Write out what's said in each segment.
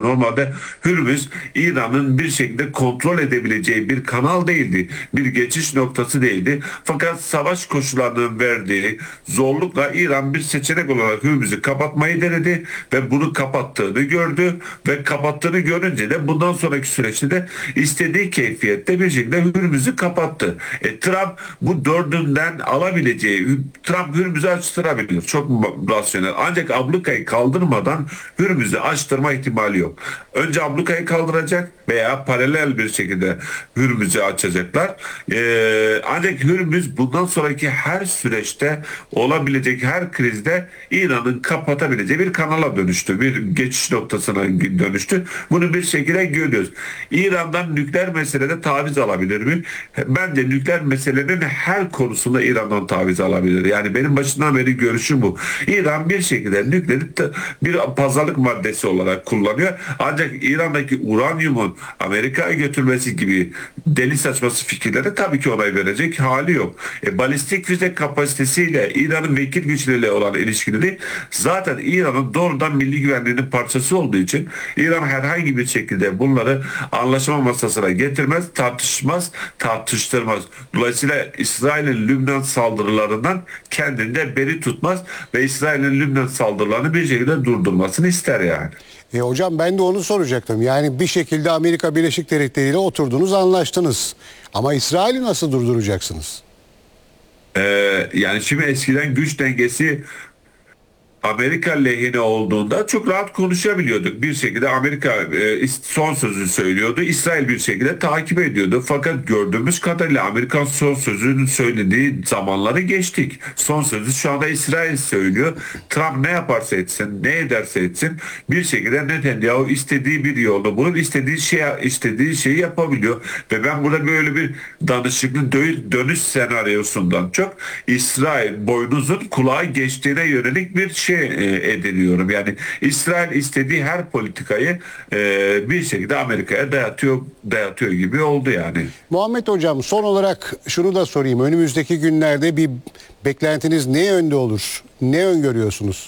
normalde Hürmüz İran'ın bir şekilde kontrol edebileceği bir kanal değildi. Bir geçiş noktası değildi. Fakat savaş koşullarının verdiği zorlukla İran bir seçenek olarak Hürmüz'ü kapatmayı denedi ve bunu kapattığını gördü ve kapattığını görünce de bundan sonraki süreçte de istediği keyfiyette bir şekilde Hürmüz'ü kapattı. Trump bu dördünden alabileceği, Trump Hürmüz'ü açtırabilir. Çok rasyonel. Ancak ablukayı kaldırmadan Hürmüz'ü açtırma ihtimali yok. Önce ablukayı kaldıracak veya paralel bir şekilde Hürmüz'ü açacaklar. Ancak Hürmüz bundan sonraki her süreçte olabilecek her krizde İran'ın kapatabileceği bir kanala dönüştü. Bir geçiş noktasına dönüştü. Bunu bir şekilde görüyoruz. İran'dan nükleer meselede taviz alabilir mi? Bence nükleer meselenin her konusunda İran'dan taviz alabilir. Yani benim başından beri görüşüm bu. İran bir şekilde nükleeri bir pazarlık maddesi olarak kullanıyor. Ancak İran'daki uranyumun Amerika'ya götürmesi gibi deli saçması fikirlere tabii ki onay verecek hali yok. Balistik füze kapasitesiyle İran'ın vekil güçleriyle olan ilişkileri zaten İran'ın doğrudan milli güvenliğinin parçası olduğu için İran herhangi bir şekilde bunları anlaşma masasına getirmez, tartışmaz, tartıştırmaz. Dolayısıyla İsrail'in Lübnan saldırılarından kendini de beri tutmaz ve İsrail'in Lübnan saldırılarını bir şekilde durdurmasını ister yani. Hocam ben de onu soracaktım. Yani bir şekilde Amerika Birleşik Devletleri ile oturdunuz, anlaştınız. Ama İsrail'i nasıl durduracaksınız? Yani şimdi eskiden güç dengesi Amerika lehine olduğunda çok rahat konuşabiliyorduk. Bir şekilde Amerika son sözü söylüyordu. İsrail bir şekilde takip ediyordu. Fakat gördüğümüz kadarıyla Amerikan son sözünün söylediği zamanları geçtik. Son sözü şu anda İsrail söylüyor. Trump ne yaparsa etsin, ne ederse etsin bir şekilde Netanyahu istediği bir yolda bulup istediği şeyi yapabiliyor. Ve ben burada böyle bir danışıklı dönüş senaryosundan çok İsrail boynuzun kulağa geçtiğine yönelik bir ediniyorum. Yani İsrail istediği her politikayı bir şekilde Amerika'ya dayatıyor gibi oldu yani. Muhammed Hocam, son olarak şunu da sorayım. Önümüzdeki günlerde bir beklentiniz ne yönde olur? Ne öngörüyorsunuz?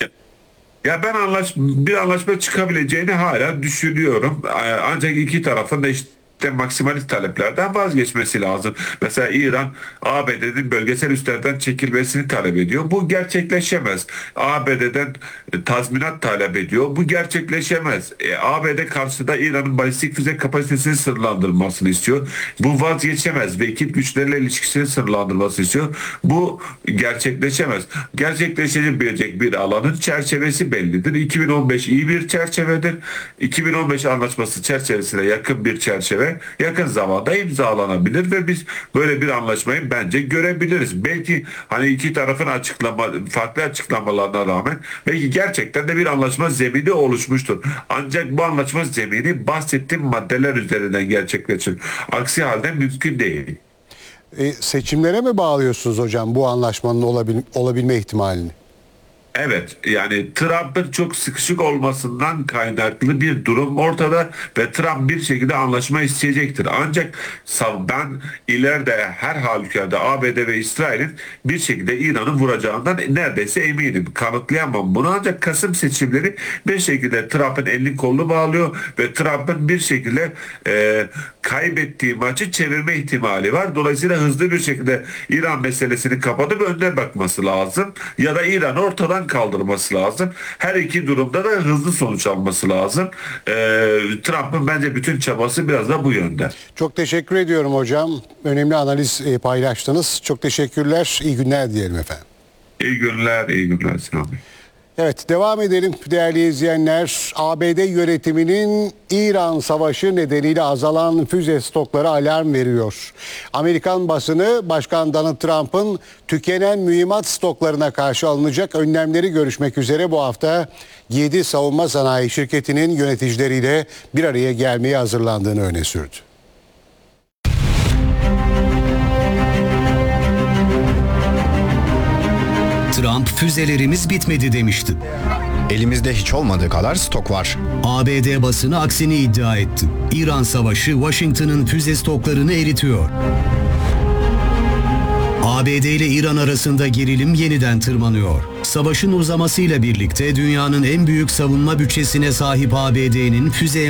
Ya ben bir anlaşma çıkabileceğini hala düşünüyorum. Ancak iki tarafın da işte maksimalist taleplerden vazgeçmesi lazım. Mesela İran ABD'nin bölgesel üslerden çekilmesini talep ediyor. Bu gerçekleşemez. ABD'den tazminat talep ediyor. Bu gerçekleşemez. ABD karşısında İran'ın balistik füze kapasitesini sınırlandırmasını istiyor. Bu vazgeçemez. Vekil güçleriyle ilişkisini sınırlandırmasını istiyor. Bu gerçekleşemez. Gerçekleşebilecek bir alanın çerçevesi bellidir. 2015 iyi bir çerçevedir. 2015 anlaşması çerçevesine yakın bir çerçeve yakın zamanda imzalanabilir ve biz böyle bir anlaşmayı bence görebiliriz. Belki hani iki tarafın farklı açıklamalarına rağmen belki gerçekten de bir anlaşma zemini oluşmuştur. Ancak bu anlaşma zemini bahsettiğim maddeler üzerinden gerçekleşir. Aksi halde mümkün değil. Seçimlere mi bağlıyorsunuz hocam bu anlaşmanın olabilme ihtimalini? Evet, yani Trump'ın çok sıkışık olmasından kaynaklı bir durum ortada ve Trump bir şekilde anlaşma isteyecektir. Ancak ben ileride her halükarda ABD ve İsrail'in bir şekilde İran'ı vuracağından neredeyse eminim. Kanıtlayamam bunu, ancak Kasım seçimleri bir şekilde Trump'ın elini kolunu bağlıyor ve Trump'ın bir şekilde kaybettiği maçı çevirme ihtimali var. Dolayısıyla hızlı bir şekilde İran meselesini kapatıp önüne bakması lazım ya da İran'ı ortadan kaldırması lazım. Her iki durumda da hızlı sonuç alması lazım. Trump'ın bence bütün çabası biraz da bu yönde. Çok teşekkür ediyorum hocam. Önemli analiz paylaştınız. Çok teşekkürler. İyi günler diyelim efendim. İyi günler, iyi günler Sinan Bey. Evet, devam edelim değerli izleyenler. ABD yönetiminin İran savaşı nedeniyle azalan füze stokları alarm veriyor. Amerikan basını Başkan Donald Trump'ın tükenen mühimmat stoklarına karşı alınacak önlemleri görüşmek üzere bu hafta 7 savunma sanayi şirketinin yöneticileriyle bir araya gelmeye hazırlandığını öne sürdü. Trump füzelerimiz bitmedi demişti. Elimizde hiç olmadığı kadar stok var. ABD basını aksini iddia etti. İran savaşı Washington'ın füze stoklarını eritiyor. ABD ile İran arasında gerilim yeniden tırmanıyor. Savaşın uzamasıyla birlikte dünyanın en büyük savunma bütçesine sahip ABD'nin füze